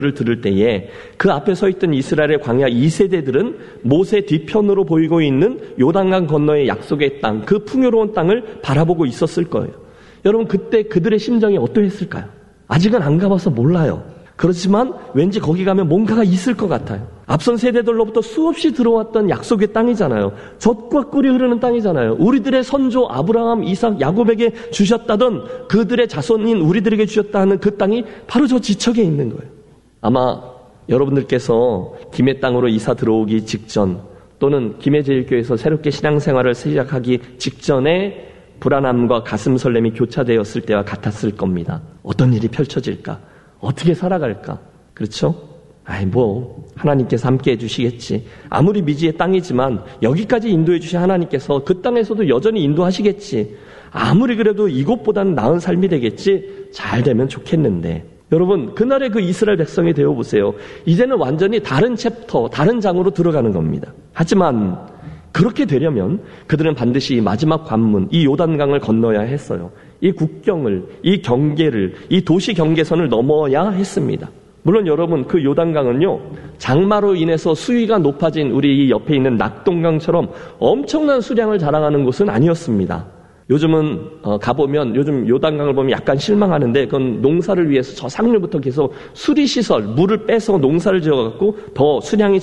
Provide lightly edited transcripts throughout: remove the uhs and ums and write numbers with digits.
를 들을 때에 그 앞에 서 있던 이스라엘의 광야 2세대들은 모세 뒤편으로 보이고 있는 요단강 건너의 약속의 땅, 그 풍요로운 땅을 바라보고 있었을 거예요. 여러분, 그때 그들의 심정이 어떠했을까요? 아직은 안 가봐서 몰라요. 그렇지만 왠지 거기 가면 뭔가가 있을 것 같아요. 앞선 세대들로부터 수없이 들어왔던 약속의 땅이잖아요. 젖과 꿀이 흐르는 땅이잖아요. 우리들의 선조 아브라함, 이삭, 야곱에게 주셨다던 그들의 자손인 우리들에게 주셨다는 그 땅이 바로 저 지척에 있는 거예요. 아마 여러분들께서 김해 땅으로 이사 들어오기 직전 또는 김해제일교회에서 새롭게 신앙생활을 시작하기 직전에 불안함과 가슴 설렘이 교차되었을 때와 같았을 겁니다. 어떤 일이 펼쳐질까? 어떻게 살아갈까? 그렇죠? 하나님께서 함께 해주시겠지. 아무리 미지의 땅이지만 여기까지 인도해 주신 하나님께서 그 땅에서도 여전히 인도하시겠지. 아무리 그래도 이곳보다는 나은 삶이 되겠지. 잘 되면 좋겠는데. 여러분, 그날의 그 이스라엘 백성이 되어보세요. 이제는 완전히 다른 챕터, 다른 장으로 들어가는 겁니다. 하지만 그렇게 되려면 그들은 반드시 이 마지막 관문, 이 요단강을 건너야 했어요. 이 국경을, 이 경계를, 이 도시 경계선을 넘어야 했습니다. 물론 여러분, 그 요단강은요, 장마로 인해서 수위가 높아진 우리 이 옆에 있는 낙동강처럼 엄청난 수량을 자랑하는 곳은 아니었습니다. 요즘은 가보면 요즘 요단강을 보면 약간 실망하는데 그건 농사를 위해서 저 상류부터 계속 수리시설, 물을 빼서 농사를 지어갖고 더 수량이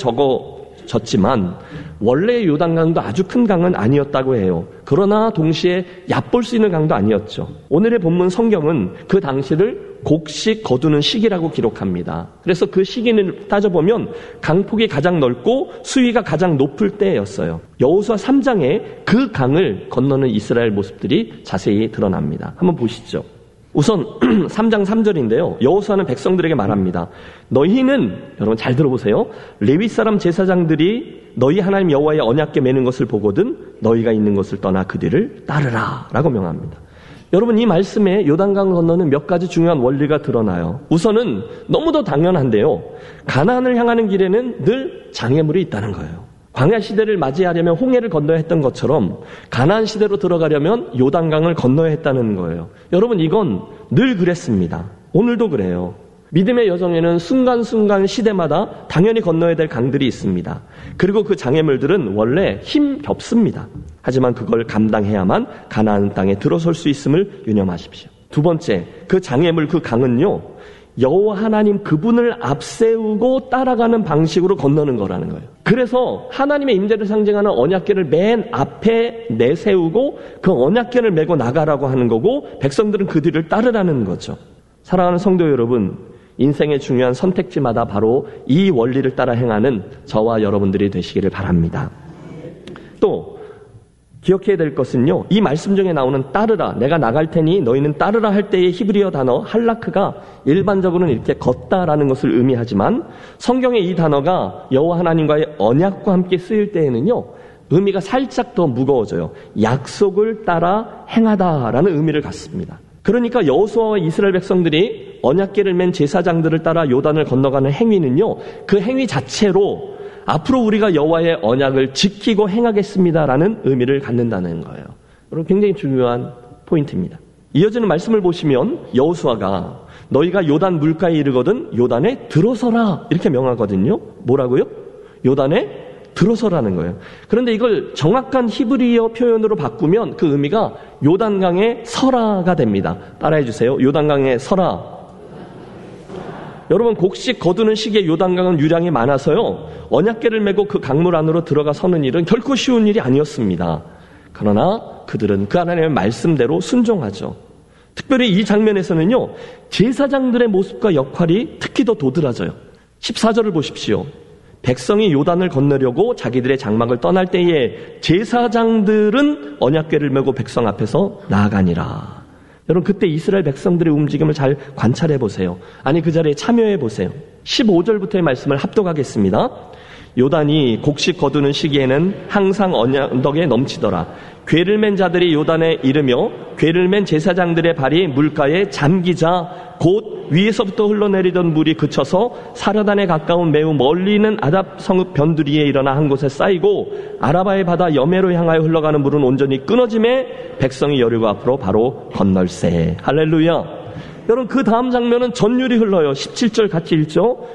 적어졌지만 원래 요단강도 아주 큰 강은 아니었다고 해요. 그러나 동시에 얕볼 수 있는 강도 아니었죠. 오늘의 본문 성경은 그 당시를 곡식 거두는 시기라고 기록합니다. 그래서 그 시기를 따져보면 강폭이 가장 넓고 수위가 가장 높을 때였어요. 여호수아 3장에 그 강을 건너는 이스라엘 모습들이 자세히 드러납니다. 한번 보시죠. 우선 3장 3절인데요. 여호수아는 백성들에게 말합니다. 너희는, 여러분 잘 들어보세요. 레위 사람 제사장들이 너희 하나님 여호와의 언약궤 매는 것을 보거든 너희가 있는 곳을 떠나 그 뒤를 따르라 라고 명합니다. 여러분, 이 말씀에 요단강을 건너는 몇 가지 중요한 원리가 드러나요. 우선은 너무도 당연한데요. 가나안을 향하는 길에는 늘 장애물이 있다는 거예요. 광야 시대를 맞이하려면 홍해를 건너야 했던 것처럼 가나안 시대로 들어가려면 요단강을 건너야 했다는 거예요. 여러분, 이건 늘 그랬습니다. 오늘도 그래요. 믿음의 여정에는 순간순간 시대마다 당연히 건너야 될 강들이 있습니다. 그리고 그 장애물들은 원래 힘겹습니다. 하지만 그걸 감당해야만 가나안 땅에 들어설 수 있음을 유념하십시오. 두 번째, 그 장애물, 그 강은요, 여호와 하나님 그분을 앞세우고 따라가는 방식으로 건너는 거라는 거예요. 그래서 하나님의 임재를 상징하는 언약궤를 맨 앞에 내세우고 그 언약궤를 메고 나가라고 하는 거고 백성들은 그 뒤를 따르라는 거죠. 사랑하는 성도 여러분, 인생의 중요한 선택지마다 바로 이 원리를 따라 행하는 저와 여러분들이 되시기를 바랍니다. 또 기억해야 될 것은요, 이 말씀 중에 나오는 따르라, 내가 나갈 테니 너희는 따르라 할 때의 히브리어 단어 할라크가 일반적으로는 이렇게 걷다라는 것을 의미하지만 성경의 이 단어가 여호와 하나님과의 언약과 함께 쓰일 때에는요, 의미가 살짝 더 무거워져요. 약속을 따라 행하다라는 의미를 갖습니다. 그러니까 여호수아와 이스라엘 백성들이 언약궤를 맨 제사장들을 따라 요단을 건너가는 행위는요, 그 행위 자체로 앞으로 우리가 여호와의 언약을 지키고 행하겠습니다라는 의미를 갖는다는 거예요. 여러분, 굉장히 중요한 포인트입니다. 이어지는 말씀을 보시면 여호수아가 너희가 요단 물가에 이르거든 요단에 들어서라 이렇게 명하거든요. 뭐라고요? 요단에 들어서라는 거예요. 그런데 이걸 정확한 히브리어 표현으로 바꾸면 그 의미가 요단강에 서라가 됩니다. 따라해 주세요. 요단강에 서라. 여러분, 곡식 거두는 시기에 요단강은 유량이 많아서요, 언약궤를 메고 그 강물 안으로 들어가 서는 일은 결코 쉬운 일이 아니었습니다. 그러나 그들은 그 하나님의 말씀대로 순종하죠. 특별히 이 장면에서는요, 제사장들의 모습과 역할이 특히 더 도드라져요. 14절을 보십시오. 백성이 요단을 건너려고 자기들의 장막을 떠날 때에 제사장들은 언약궤를 메고 백성 앞에서 나아가니라. 여러분, 그때 이스라엘 백성들의 움직임을 잘 관찰해 보세요. 아니, 그 자리에 참여해 보세요. 15절부터의 말씀을 합독하겠습니다. 요단이 곡식 거두는 시기에는 항상 언덕에 넘치더라. 궤를 맨 자들이 요단에 이르며 궤를 맨 제사장들의 발이 물가에 잠기자 곧 위에서부터 흘러내리던 물이 그쳐서 사르단에 가까운 매우 멀리 있는 아답 성읍 변두리에 일어나 한 곳에 쌓이고 아라바의 바다 여메로 향하여 흘러가는 물은 온전히 끊어짐에 백성이 여리고 앞으로 바로 건널세. 할렐루야. 여러분, 그 다음 장면은 전율이 흘러요. 17절 같이 읽죠.